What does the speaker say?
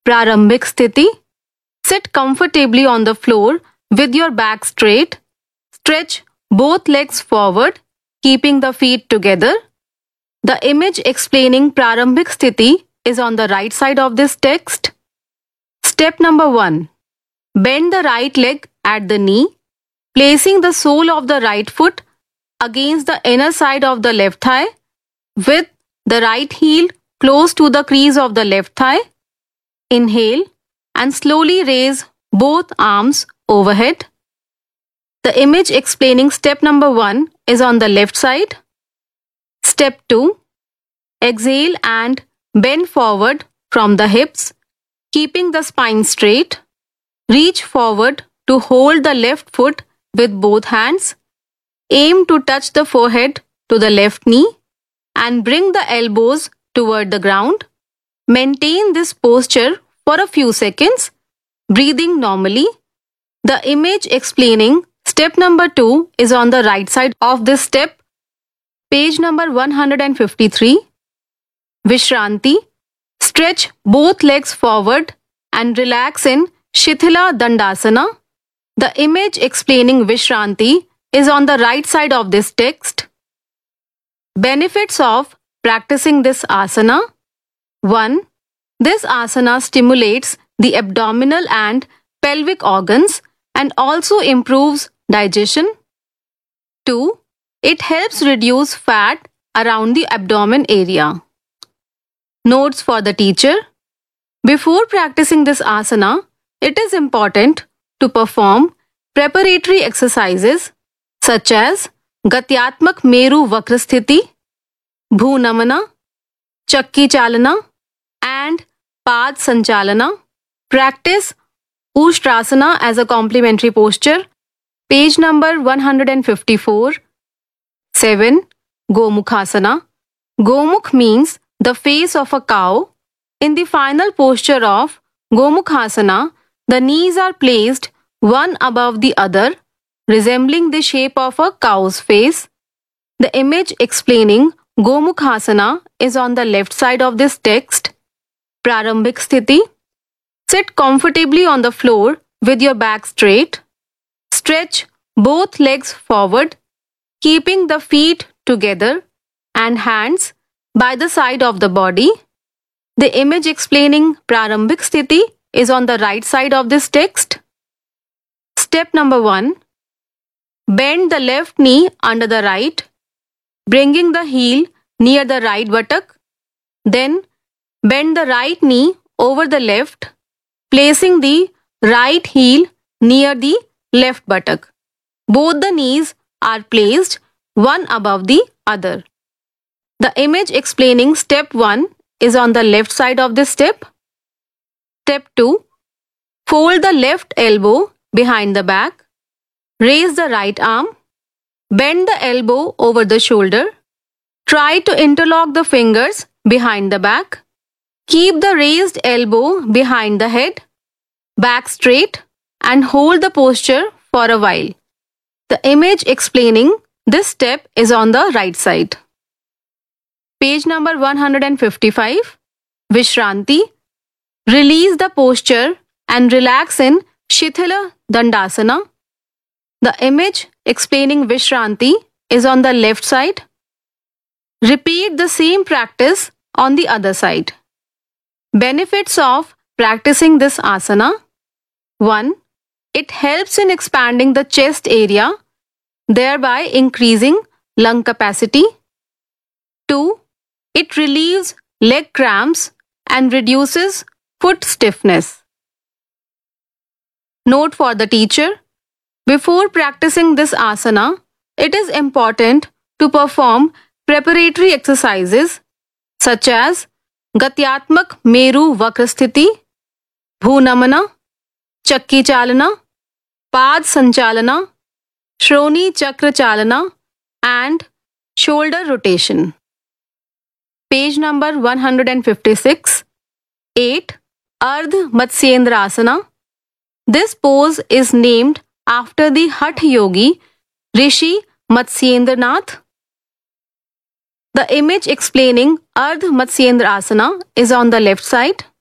Prarambhik Sthiti. Sit comfortably on the floor with your back straight. Stretch both legs forward, keeping the feet together. The image explaining Prarambhik Sthiti is on the right side of this text. Step number 1. Bend the right leg at the knee, placing the sole of the right foot against the inner side of the left thigh with the right heel close to the crease of the left thigh. Inhale and slowly raise both arms overhead. The image explaining step number 1 is on the left side. Step 2. Exhale and bend forward from the hips, keeping the spine straight. Reach forward to hold the left foot with both hands. Aim to touch the forehead to the left knee and bring the elbows toward the ground. Maintain this posture for a few seconds, breathing normally. The image explaining step number 2 is on the right side of this step. Page number 153. Vishranti. Stretch both legs forward and relax in Shithila Dandasana. The image explaining Vishranti is on the right side of this text. Benefits of practicing this asana. 1. This asana stimulates the abdominal and pelvic organs and also improves digestion. 2. It helps reduce fat around the abdomen area. Notes for the teacher. Before practicing this asana, it is important to perform preparatory exercises such as Gatyatmak Meru Vakrasthiti, Bhunamana, Chakki Chalana, and Pad Sanchalana. Practice Ushtrasana as a complementary posture. Page number 154. 7. Gomukhasana. Gomukh means the face of a cow. In the final posture of Gomukhasana, the knees are placed one above the other, resembling the shape of a cow's face. The image explaining Gomukhasana is on the left side of this text. Prarambhik Sthiti. Sit comfortably on the floor with your back straight. Stretch both legs forward, keeping the feet together and hands by the side of the body. The image explaining Prarambhik Sthiti is on the right side of this text. Step number 1. Bend the left knee under the right, bringing the heel near the right buttock. Then bend the right knee over the left, placing the right heel near the left buttock. Both the knees are placed one above the other. The image explaining step 1 is on the left side of this step. Step 2. Fold the left elbow behind the back. Raise the right arm. Bend the elbow over the shoulder. Try to interlock the fingers behind the back. Keep the raised elbow behind the head. Back straight and hold the posture for a while. The image explaining this step is on the right side. Page number 155. Vishranti. Release the posture and relax in Shithila Dandasana. The image explaining Vishranti is on the left side. Repeat the same practice on the other side. Benefits of practicing this asana. 1. It helps in expanding the chest area, thereby increasing lung capacity. 2. It relieves leg cramps and reduces foot stiffness. Note for the teacher. Before practicing this asana, it is important to perform preparatory exercises such as Gatyatmak Meru Vakrasthiti, Bhunamana, Chakki Chalana, Pad Sanchalana, Shroni Chakra Chalana, and shoulder rotation. Page number 156. 8. Ardh Matsyendrasana. This pose is named after the Hatha Yogi Rishi Matsyendranath. The image explaining Ardh Matsyendrasana is on the left side.